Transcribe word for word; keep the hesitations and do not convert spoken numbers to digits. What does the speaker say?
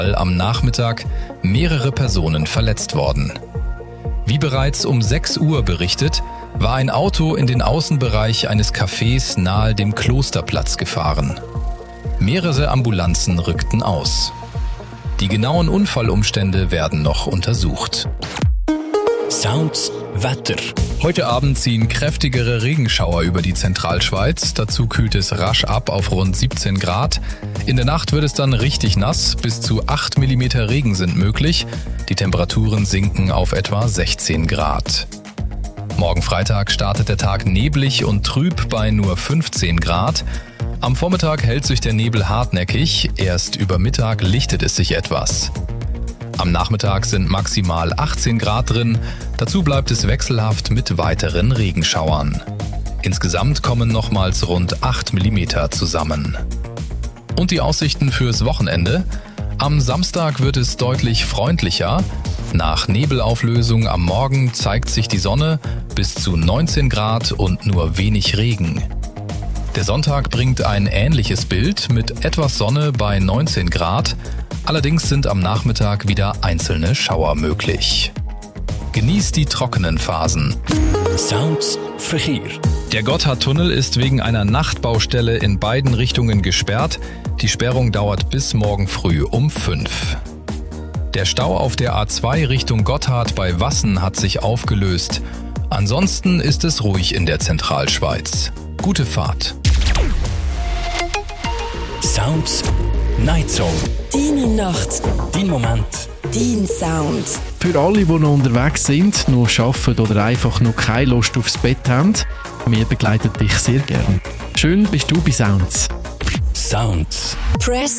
am Nachmittag mehrere Personen verletzt worden. Wie bereits um sechs Uhr berichtet, war ein Auto in den Außenbereich eines Cafés nahe dem Klosterplatz gefahren. Mehrere Ambulanzen rückten aus. Die genauen Unfallumstände werden noch untersucht. Sounds Wetter. Heute Abend ziehen kräftigere Regenschauer über die Zentralschweiz. Dazu kühlt es rasch ab auf rund siebzehn Grad. In der Nacht wird es dann richtig nass. Bis zu acht Millimeter Regen sind möglich. Die Temperaturen sinken auf etwa sechzehn Grad. Morgen Freitag startet der Tag neblig und trüb bei nur fünfzehn Grad. Am Vormittag hält sich der Nebel hartnäckig. Erst über Mittag lichtet es sich etwas. Am Nachmittag sind maximal achtzehn Grad drin, dazu bleibt es wechselhaft mit weiteren Regenschauern. Insgesamt kommen nochmals rund acht Millimeter zusammen. Und die Aussichten fürs Wochenende? Am Samstag wird es deutlich freundlicher. Nach Nebelauflösung am Morgen zeigt sich die Sonne, bis zu neunzehn Grad und nur wenig Regen. Der Sonntag bringt ein ähnliches Bild mit etwas Sonne bei neunzehn Grad. Allerdings sind am Nachmittag wieder einzelne Schauer möglich. Genießt die trockenen Phasen. Sounds Verkehr. Der Gotthardtunnel ist wegen einer Nachtbaustelle in beiden Richtungen gesperrt. Die Sperrung dauert bis morgen früh um fünf. Der Stau auf der A zwei Richtung Gotthard bei Wassen hat sich aufgelöst. Ansonsten ist es ruhig in der Zentralschweiz. Gute Fahrt. Sounds Night Song. Deine Nacht. Dein Moment. Dein Sound. Für alle, die noch unterwegs sind, noch arbeiten oder einfach noch keine Lust aufs Bett haben, wir begleiten dich sehr gern. Schön bist du bei Sounds. Sounds. Press